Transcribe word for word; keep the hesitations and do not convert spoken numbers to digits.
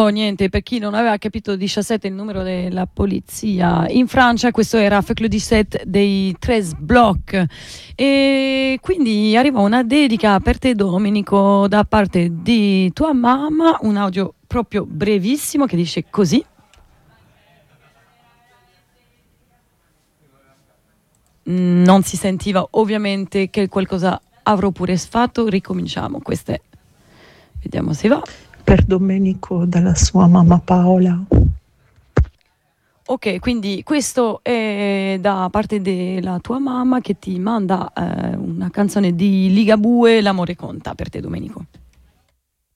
questo, niente, per chi non aveva capito, diciassette è il numero della polizia in Francia, questo era Feucle diciassette dei Tres Block. E quindi arriva una dedica per te, Domenico, da parte di tua mamma, un audio proprio brevissimo che dice così. Non si sentiva ovviamente che qualcosa avrò pure fatto, ricominciamo, queste, vediamo se va. Per Domenico dalla sua mamma Paola. Ok, quindi questo è da parte della tua mamma che ti manda eh, una canzone di Ligabue, L'amore conta, per te, Domenico.